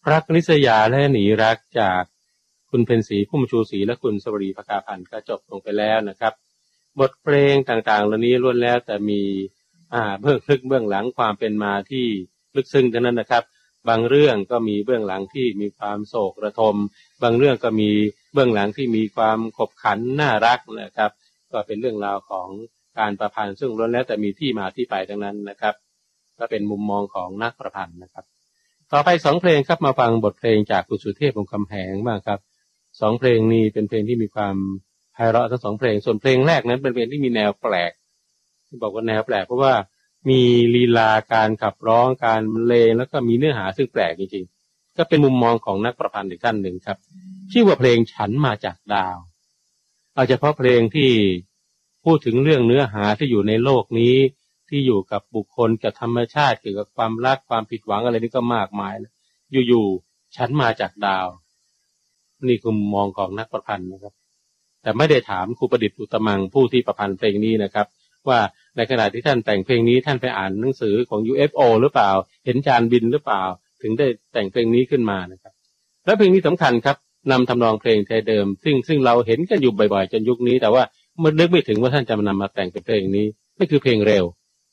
รักนิสยาและหนีรักจากคุณเพ็ญศรีพุ่มชูศรีและคุณสวรีภกาพันธ์ก็จบลงไปแล้วนะครับบทเพลงต่างๆเหล่านี้ล้วนแล้วแต่มีเบื้องลึกเบื้องหลังความเป็นมาที่ลึกซึ้งทั้งนั้นนะครับบางเรื่องก็มีเบื้องหลังที่มีความโศกระทมบางเรื่องก็มีเบื้องหลังที่มีความขบขันน่ารักนะครับก็เป็นเรื่องราวของการประพันธ์ซึ่งล้วนแล้วแต่มีที่มาที่ไปทั้งนั้นนะครับก็เป็นมุมมองของนักประพันธ์นะครับต่อไป2เพลงครับมาฟังบทเพลงจากคุณสุเทพวงศ์คำแหงบ้างครับ2เพลงนี้เป็นเพลงที่มีความไพเราะทั้ง2เพลงส่วนเพลงแรกนั้นเป็นเพลงที่มีแนวแปลกที่บอกว่าแนวแปลกเพราะว่ามีลีลาการขับร้องการบรรเลงแล้วก็มีเนื้อหาซึ่งแปลกจริงๆก็เป็นมุมมองของนักประพันธ์อีกท่านหนึ่งครับชื่อว่าเพลงฉันมาจากดาวเอาเฉพาะเพลงที่พูดถึงเรื่องเนื้อหาที่อยู่ในโลกนี้ที่อยู่กับบุคคลกับธรรมชาติเกี่ยวกับความรักความผิดหวังอะไรนี่ก็มากมายแล้วอยู่ๆฉันมาจากดาวนี่คือมุมมองของนักประพันธ์นะครับแต่ไม่ได้ถามครูประดิษฐ์อุตมังผู้ที่ประพันธ์เพลงนี้นะครับว่าในขณะที่ท่านแต่งเพลงนี้ท่านไปอ่านหนังสือของ UFO หรือเปล่าเห็นจานบินหรือเปล่าถึงได้แต่งเพลงนี้ขึ้นมานะครับและเพลงนี้สำคัญครับนำทำนองเพลงไทยเดิมซึ่งเราเห็นกันอยู่บ่อยๆจนยุคนี้แต่ว่ามันนึกไม่ถึงว่าท่านจะนำมาแต่งเป็นเพลงนี้นี่คือเพลงเร็ว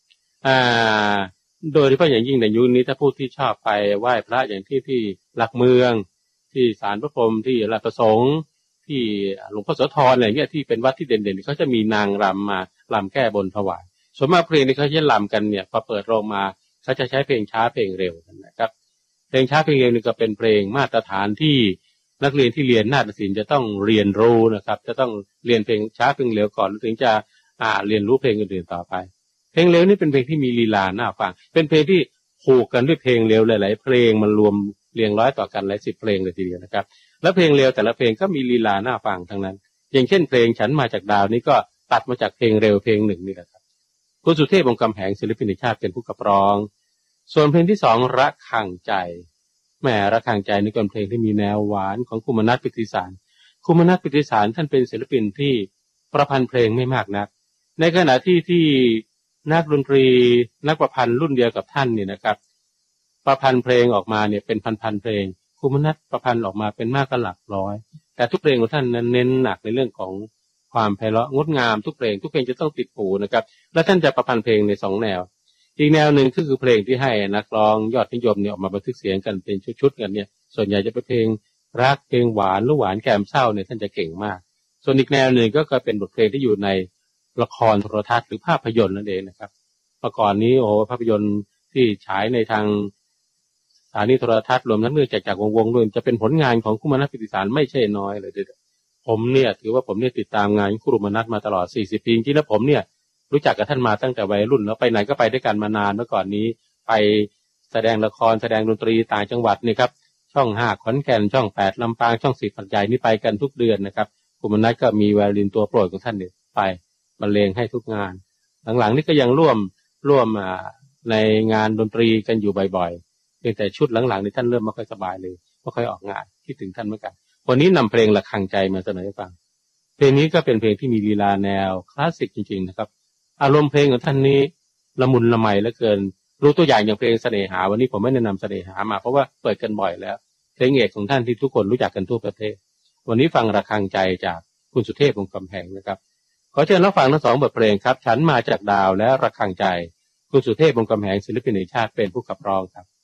โดยเฉพาะอย่างยิ่งในยุคนี้ถ้าผู้ที่ชอบไปไหว้พระอย่างที่หลักเมืองที่ศาลพระพรหมที่ราชประสงค์ที่หลวงพ่อโสธรอะไรเงี้ยที่เป็นวัดที่เด่นๆเขาจะมีนางรำมาลำแก้บนถวายส่วนมากเพลงนี้เขาจะลำกันเนี่ยพอเปิดโรงมาเขาจะใช้เพลงช้าเพลงเร็วนะครับเพลงช้าเพลงเร็วนี่ก็เป็นเพลงมาตรฐานที่นักเรียนที่เรียนนาฏศิลป์จะต้องเรียนรู้นะครับจะต้องเรียนเพลงช้าเพลงเร็วก่อนถึงจะเรียนรู้เพลงอื่นๆต่อไปเพลงเร็วนี่เป็นเพลงที่มีลีลาน่าฟังเป็นเพลงที่ผูกกันด้วยเพลงเร็วหลายๆเพลงมันรวมเรียงร้อยต่อกันหลาย10เพลงเลยทีเดียวนะครับแล้วเพลงเร็วแต่ละเพลงก็มีลีลาน่าฟังทั้งนั้นอย่างเช่นเพลงฉันมาจากดาวนี้ก็ตัดมาจากเพลงเร็วเพลงหนึ่งนี่แหละครับคุณสุเทพวงศ์คำแหงศิลปินแห่งชาติเป็นผู้ขับร้องส่วนเพลงที่2ระฆังใจแหมระฆังใจนี่เป็นเพลงที่มีแนวหวานของคุณมนัสปิติสารคุณมนัสปิติสารท่านเป็นศิลปินที่ประพันธ์เพลงไม่มากนักในขณะที่นักดนตรีนักประพันธ์รุ่นเดียวกับท่านนี่นะครับประพันธ์เพลงออกมาเนี่ยเป็นพันเพลงคุณมนัสประพันธ์ออกมาเป็นมากกว่าหลักร้อยแต่ทุกเพลงของท่านนั้นเน้นหนักในเรื่องของความไพเราะงดงามทุกเพลงจะต้องติดหูนะครับและท่านจะประพันธ์เพลงใน2แนวอีกแนวหนึ่งคือเพลงที่ให้นักร้องยอดนิยมเนี่ยออกมาบันทึกเสียงกันเป็นชุดๆกันเนี่ยส่วนใหญ่จะเป็นเพลงรักเพลงหวานหรือหวานแกมเศร้าเนี่ยท่านจะเก่งมากส่วนอีกแนวหนึ่งก็เป็นบทเพลงที่อยู่ในละครโทรทัศน์หรือภาพยนตร์นั่นเองนะครับเมื่อก่อนนี้ภาพยนตร์ที่ฉายในทางสถานีโทรทัศน์รวมทั้งเรื่องจากวงด้วยจะเป็นผลงานของคุณมนัสปิติสารไม่ใช่น้อยเลยผมเนี่ยถือว่าผมเนี่ยติดตามงานคุณมนัสมาตลอด40ปีจริงๆแล้วผมเนี่ยรู้จักกับท่านมาตั้งแต่วัยรุ่นแล้วไปไหนก็ไปด้วยกันมานานเมื่อก่อนนี้ไปแสดงละครแสดงดนตรีต่างจังหวัดนี่ครับช่อง5ขอนแก่นช่อง8ลำปางช่อง10ปัจจัยนี่ไปกันทุกเดือนนะครับคุณมนัสก็มีไวโอลินตัวโปรดของท่านเนี่ยไปบรรเลงให้ทุกงานหลังๆนี่ก็ยังร่วมในงานดนตรีกันอยู่บ่อยๆเพียงแต่ชุดหลังๆนี่ท่านเริ่มไม่ค่อยสบายเลยไม่ค่อยออกงานคิดถึงท่านเหมือนกันวันนี้นำเพลงระฆังใจมาเสนอให้ฟังเพลงนี้ก็เป็นเพลงที่มีลีลาแนวคลาสสิกจริงๆนะครับอารมณ์เพลงของท่านนี้ละมุนละไมเหลือเกินรู้ตัวอย่างเพลงเสน่หาวันนี้ผมไม่แนะนำเสน่หามาเพราะว่าเปิดกันบ่อยแล้วเพลงเอกของท่านที่ทุกคนรู้จักกันทั่วประเทศวันนี้ฟังระฆังใจจากคุณสุเทพวงศ์คำแหงนะครับขอเชิญรับฟังทั้ง2บทเพลงครับฉันมาจากดาวและระฆังใจคุณสุเทพวงศ์คำแหงศิลปินแห่งชาติเป็นผู้ขับร้องครับ